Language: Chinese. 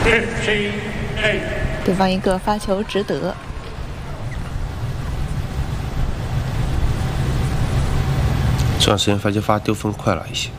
对方一个发球值得。 这段时间发球发丢分快了一些。